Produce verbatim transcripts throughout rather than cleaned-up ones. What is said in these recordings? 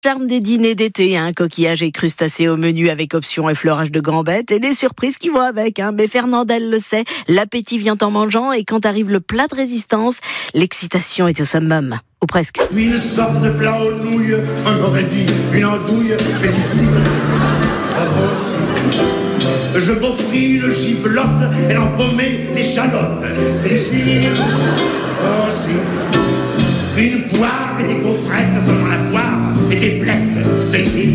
Charme des dîners d'été, hein, coquillages et crustacés au menu avec option effleurage de gambette et les surprises qui vont avec. Hein. Mais Fernandelle le sait, l'appétit vient en mangeant et quand arrive le plat de résistance, l'excitation est au summum. Ou presque. Oui, une sorte de plat aux nouilles, on aurait dit une andouille, félicite. Oh, aussi. Je m'offris une giblotte, elle empaumait l'échalote, félicite. Oh, aussi. Une poire et des gaufrettes, seulement la poire et des blettes, félicite.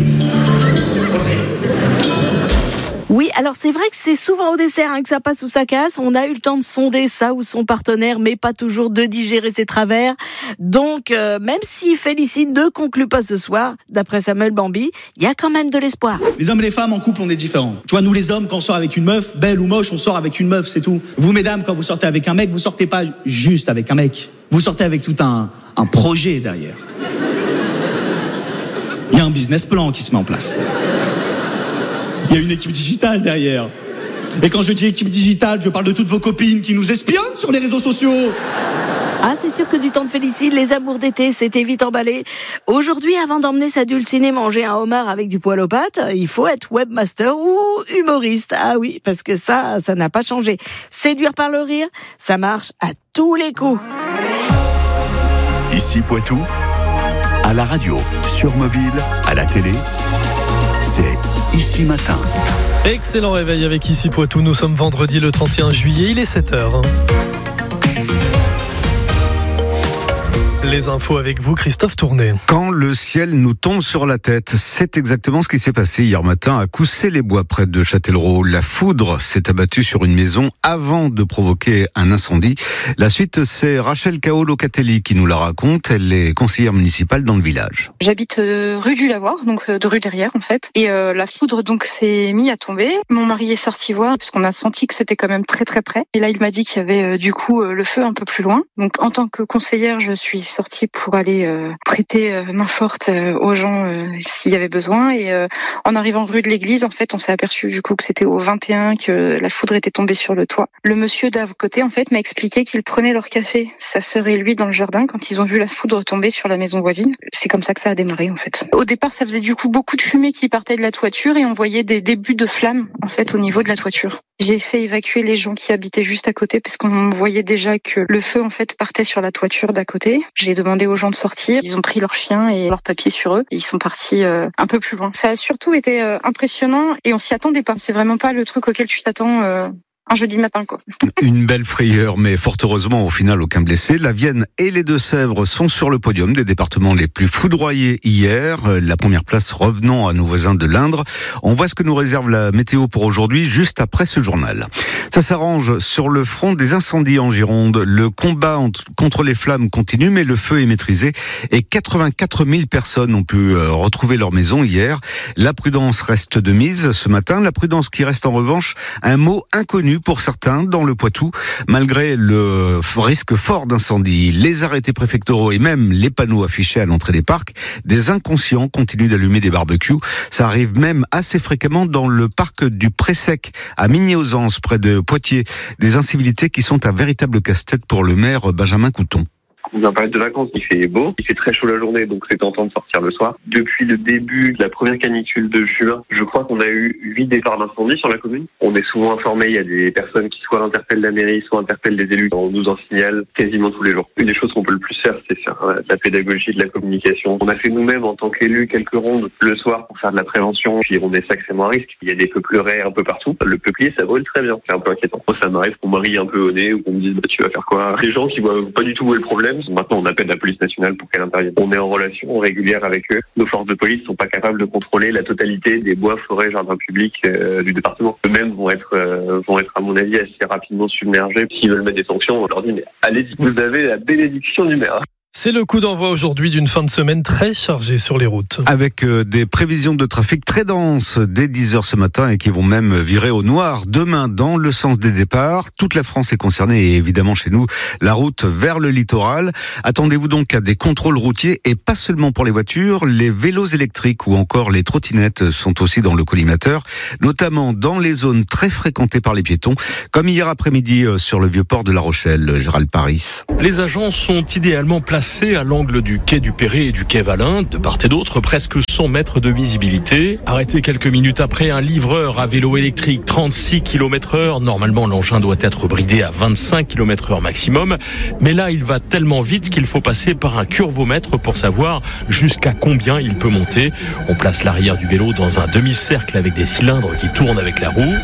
Oui, alors c'est vrai que c'est souvent au dessert hein, que ça passe ou ça casse. On a eu le temps de sonder ça ou son partenaire, mais pas toujours de digérer ses travers. Donc, euh, même si Félicine ne conclut pas ce soir, d'après Samuel Bambi, il y a quand même de l'espoir. Les hommes et les femmes en couple, on est différents. Tu vois, nous les hommes, quand on sort avec une meuf, belle ou moche, on sort avec une meuf, c'est tout. Vous, mesdames, quand vous sortez avec un mec, vous sortez pas juste avec un mec. Vous sortez avec tout un, un projet derrière. Il y a un business plan qui se met en place. Il y a une équipe digitale derrière. Et quand je dis équipe digitale, je parle de toutes vos copines qui nous espionnent sur les réseaux sociaux. Ah, c'est sûr que du temps de Félicine, les amours d'été, c'était vite emballé. Aujourd'hui, avant d'emmener sa dulcinée manger un homard avec du poil aux pâtes, il faut être webmaster ou humoriste. Ah oui, parce que ça, ça n'a pas changé. Séduire par le rire, ça marche à tous les coups. Ici Poitou, à la radio, sur mobile, à la télé, c'est Ici Matin. Excellent réveil avec Ici Poitou. Nous sommes vendredi le trente et un juillet, il est sept heures. Les infos avec vous, Christophe Tournet. Quand le ciel nous tombe sur la tête, c'est exactement ce qui s'est passé hier matin à Coussay-les-Bois, près de Châtellerault. La foudre s'est abattue sur une maison avant de provoquer un incendie. La suite, c'est Rachel Cao-Locatelli qui nous la raconte. Elle est conseillère municipale dans le village. J'habite euh, rue du Lavoir, donc euh, de rue derrière en fait. Et euh, la foudre donc s'est mise à tomber. Mon mari est sorti voir parce qu'on a senti que c'était quand même très très près. Et là, il m'a dit qu'il y avait euh, du coup euh, le feu un peu plus loin. Donc en tant que conseillère, je suis sortie pour aller euh, prêter euh, main forte euh, aux gens euh, s'il y avait besoin. Et euh, en arrivant rue de l'église, en fait, on s'est aperçu du coup que c'était au vingt et un que la foudre était tombée sur le toit. Le monsieur d'à côté, en fait, m'a expliqué qu'il prenait leur café, sa sœur et lui, dans le jardin quand ils ont vu la foudre tomber sur la maison voisine. C'est comme ça que ça a démarré, en fait. Au départ, ça faisait du coup beaucoup de fumée qui partait de la toiture et on voyait des débuts de flammes, en fait, au niveau de la toiture. J'ai fait évacuer les gens qui habitaient juste à côté parce qu'on voyait déjà que le feu, en fait, partait sur la toiture d'à côté. J'ai demandé aux gens de sortir. Ils ont pris leurs chiens et leurs papiers sur eux et ils sont partis euh, un peu plus loin. Ça a surtout été euh, impressionnant et on s'y attendait pas. C'est vraiment pas le truc auquel tu t'attends euh, un jeudi matin, quoi. Une belle frayeur, mais fort heureusement, au final, aucun blessé. La Vienne et les Deux-Sèvres sont sur le podium des départements les plus foudroyés hier. La première place revenant à nos voisins de l'Indre. On voit ce que nous réserve la météo pour aujourd'hui, juste après ce journal. Ça s'arrange sur le front des incendies en Gironde. Le combat contre les flammes continue, mais le feu est maîtrisé et quatre-vingt-quatre mille personnes ont pu retrouver leur maison hier. La prudence reste de mise ce matin. La prudence qui reste en revanche un mot inconnu pour certains dans le Poitou, malgré le risque fort d'incendie. Les arrêtés préfectoraux et même les panneaux affichés à l'entrée des parcs, des inconscients continuent d'allumer des barbecues. Ça arrive même assez fréquemment dans le parc du Pré-Sec à Migné-aux-Anses, près de Poitiers. Des incivilités qui sont un véritable casse-tête pour le maire Benjamin Couton. On vient période de vacances, il fait beau, il fait très chaud la journée, donc c'est tentant de sortir le soir. Depuis le début de la première canicule de juin, je crois qu'on a eu huit départs d'incendie sur la commune. On est souvent informé, il y a des personnes qui soit interpellent la mairie, soit interpellent les élus. On nous en signale quasiment tous les jours. Une des choses qu'on peut le plus faire, c'est faire de la pédagogie, de la communication. On a fait nous-mêmes en tant qu'élus quelques rondes le soir pour faire de la prévention, puis on est sacrément à risque. Il y a des peupleraie un peu partout. Le peuplier, ça brûle très bien, c'est un peu inquiétant. Moi, ça m'arrive qu'on m'arrive un peu au nez ou qu'on me dise bah, tu vas faire quoi. Les gens qui voient pas du tout où est le problème. Maintenant, on appelle la police nationale pour qu'elle intervienne. On est en relation régulière avec eux. Nos forces de police sont pas capables de contrôler la totalité des bois, forêts, jardins publics euh, du département. Eux-mêmes vont être, euh, vont être à mon avis assez rapidement submergés. S'ils veulent mettre des sanctions, on leur dit mais allez-y, vous avez la bénédiction du maire. C'est le coup d'envoi aujourd'hui d'une fin de semaine très chargée sur les routes. Avec euh, des prévisions de trafic très denses dès dix heures ce matin et qui vont même virer au noir demain dans le sens des départs. Toute la France est concernée et évidemment chez nous, la route vers le littoral. Attendez-vous donc à des contrôles routiers et pas seulement pour les voitures. Les vélos électriques ou encore les trottinettes sont aussi dans le collimateur, notamment dans les zones très fréquentées par les piétons, comme hier après-midi sur le vieux port de La Rochelle. Gérald Paris. Les agents sont idéalement placés coincé à l'angle du quai du Perret et du quai Valin, de part et d'autre, presque cent mètres de visibilité. Arrêté quelques minutes après, un livreur à vélo électrique, trente-six kilomètres heure. Normalement, l'engin doit être bridé à vingt-cinq kilomètres heure maximum. Mais là, il va tellement vite qu'il faut passer par un curvomètre pour savoir jusqu'à combien il peut monter. On place l'arrière du vélo dans un demi-cercle avec des cylindres qui tournent avec la roue.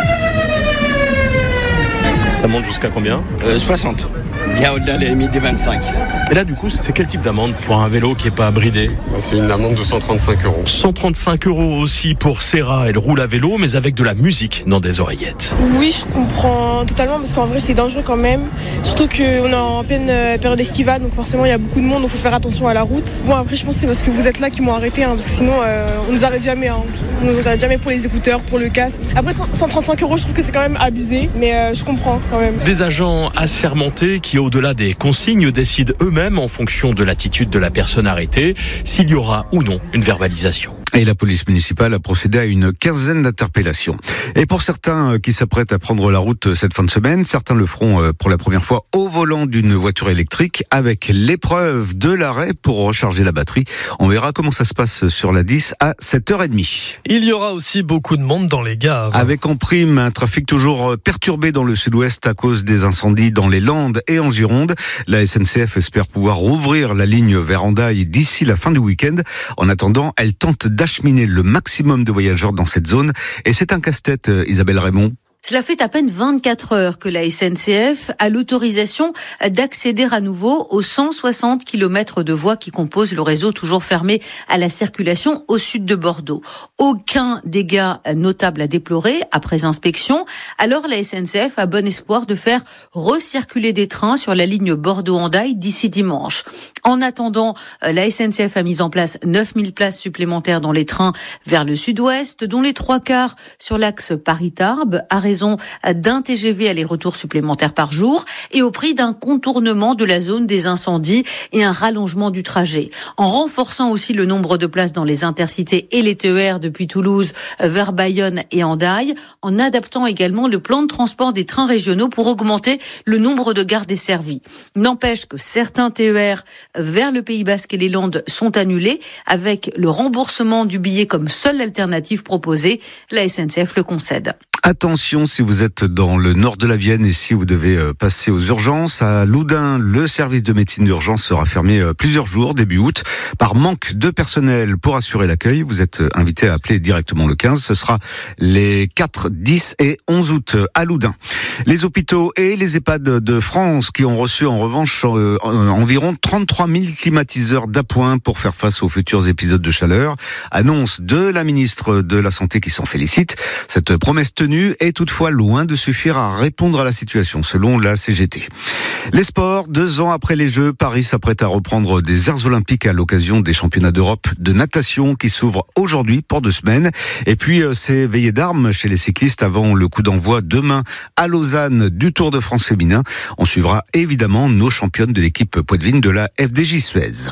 Ça monte jusqu'à combien ? euh, soixante. Bien au-delà des limites des vingt-cinq. Et là, du coup, c'est quel type d'amende pour un vélo qui n'est pas bridé ? C'est une amende de cent trente-cinq euros. cent trente-cinq euros aussi pour Serra. Elle roule à vélo, mais avec de la musique dans des oreillettes. Oui, je comprends totalement, parce qu'en vrai, c'est dangereux quand même. Surtout qu'on est en pleine période estivale, donc forcément, il y a beaucoup de monde, donc il faut faire attention à la route. Bon, après, je pense que c'est parce que vous êtes là qu'ils m'ont arrêté, hein, parce que sinon, euh, on nous arrête jamais. Hein. On nous arrête jamais pour les écouteurs, pour le casque. Après, cent trente-cinq euros, je trouve que c'est quand même abusé, mais euh, je comprends quand même. Des agents assermentés qui, au-delà des consignes, décident eux-mêmes en fonction de l'attitude de la personne arrêtée s'il y aura ou non une verbalisation. Et la police municipale a procédé à une quinzaine d'interpellations. Et pour certains qui s'apprêtent à prendre la route cette fin de semaine, certains le feront pour la première fois au volant d'une voiture électrique avec l'épreuve de l'arrêt pour recharger la batterie. On verra comment ça se passe sur la dix à sept heures trente. Il y aura aussi beaucoup de monde dans les gares. Avec en prime un trafic toujours perturbé dans le sud-ouest à cause des incendies dans les Landes et en Gironde. La S N C F espère pouvoir rouvrir la ligne vers Hendaye d'ici la fin du week-end. En attendant, elle tente d'acheminer le maximum de voyageurs dans cette zone. Et c'est un casse-tête, Isabelle Raymond. Cela fait à peine vingt-quatre heures que la S N C F a l'autorisation d'accéder à nouveau aux cent soixante kilomètres de voies qui composent le réseau toujours fermé à la circulation au sud de Bordeaux. Aucun dégât notable à déplorer après inspection. Alors la S N C F a bon espoir de faire recirculer des trains sur la ligne Bordeaux-Hendaye d'ici dimanche. En attendant, la S N C F a mis en place neuf mille places supplémentaires dans les trains vers le sud-ouest, dont les trois quarts sur l'axe Paris-Tarbes, à raison d'un T G V aller-retour supplémentaire par jour et au prix d'un contournement de la zone des incendies et un rallongement du trajet. En renforçant aussi le nombre de places dans les intercités et les T E R depuis Toulouse vers Bayonne et Hendaye, en adaptant également le plan de transport des trains régionaux pour augmenter le nombre de gares desservies. N'empêche que certains T E R vers le Pays Basque et les Landes sont annulés avec le remboursement du billet comme seule alternative proposée. La S N C F le concède. Attention si vous êtes dans le nord de la Vienne et si vous devez passer aux urgences. À Loudun, le service de médecine d'urgence sera fermé plusieurs jours, début août, par manque de personnel pour assurer l'accueil. Vous êtes invité à appeler directement le quinze. Ce sera les quatre, dix et onze août à Loudun. Les hôpitaux et les EHPAD de France qui ont reçu en revanche euh, environ trente-trois mille climatiseurs d'appoint pour faire face aux futurs épisodes de chaleur. Annonce de la ministre de la Santé qui s'en félicite. Cette promesse tenue est toutefois loin de suffire à répondre à la situation, selon la C G T. Les sports, deux ans après les Jeux, Paris s'apprête à reprendre des Aires Olympiques à l'occasion des championnats d'Europe de natation qui s'ouvrent aujourd'hui pour deux semaines. Et puis, c'est veillée d'armes chez les cyclistes avant le coup d'envoi demain à Lausanne du Tour de France féminin. On suivra évidemment nos championnes de l'équipe poitevine de la F D J Suez.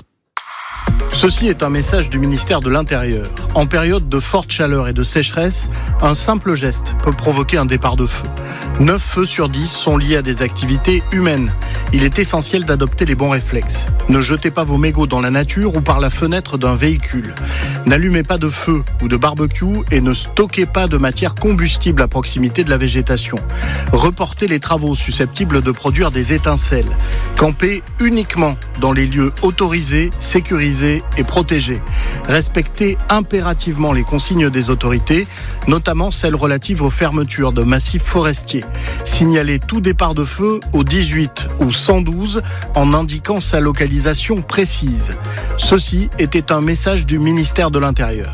Ceci est un message du ministère de l'Intérieur. En période de forte chaleur et de sécheresse, un simple geste peut provoquer un départ de feu. neuf feux sur dix sont liés à des activités humaines. Il est essentiel d'adopter les bons réflexes. Ne jetez pas vos mégots dans la nature ou par la fenêtre d'un véhicule. N'allumez pas de feu ou de barbecue et ne stockez pas de matière combustible à proximité de la végétation. Reportez les travaux susceptibles de produire des étincelles. Campez uniquement dans les lieux autorisés, sécurisés et protégés. Respectez impérativement les consignes des autorités, notamment celles relatives aux fermetures de massifs forestiers. Signalez tout départ de feu au dix-huit ou cent douze en indiquant sa localisation précise. Ceci était un message du ministère de l'Intérieur.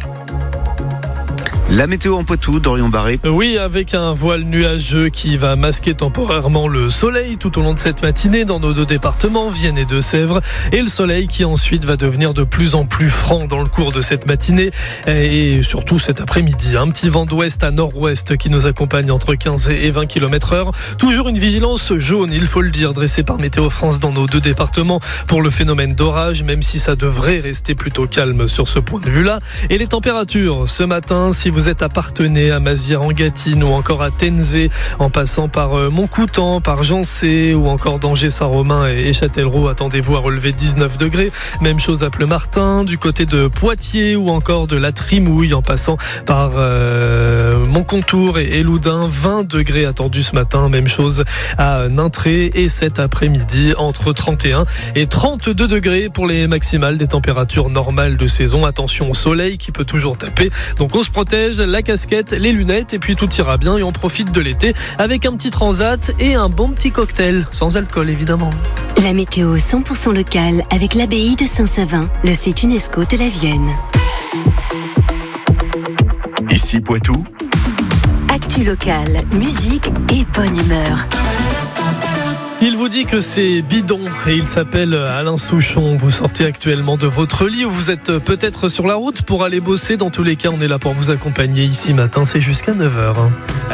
La météo en Poitou, Dorian Barré. Oui, avec un voile nuageux qui va masquer temporairement le soleil tout au long de cette matinée dans nos deux départements, Vienne et Deux-Sèvres, et le soleil qui ensuite va devenir de plus en plus franc dans le cours de cette matinée et surtout cet après-midi. Un petit vent d'ouest à nord-ouest qui nous accompagne entre quinze et vingt kilomètres heure. Toujours une vigilance jaune, il faut le dire, dressée par Météo France dans nos deux départements pour le phénomène d'orage, même si ça devrait rester plutôt calme sur ce point de vue-là. Et les températures ce matin, si vous vous êtes à Parthenay, à Mazières en Gâtine ou encore à Tenzé, en passant par Montcoutan, par Jancé ou encore d'Angers-Saint-Romain et Châtellerault, attendez-vous à relever dix-neuf degrés. Même chose à Pleumartin, du côté de Poitiers ou encore de la Trimouille, en passant par euh, Montcontour et, et Loudun. vingt degrés attendus ce matin. Même chose à Nintré et cet après-midi entre trente et un et trente-deux degrés pour les maximales des températures normales de saison. Attention au soleil qui peut toujours taper. Donc on se protège, la casquette, les lunettes et puis tout ira bien et on profite de l'été avec un petit transat et un bon petit cocktail, sans alcool évidemment. La météo cent pour cent locale avec l'abbaye de Saint-Savin, le site UNESCO de la Vienne. Ici Poitou. Actu locale, musique et bonne humeur. Il vous dit que c'est bidon et il s'appelle Alain Souchon. Vous sortez actuellement de votre lit ou vous êtes peut-être sur la route pour aller bosser. Dans tous les cas, on est là pour vous accompagner ici matin. C'est jusqu'à neuf heures.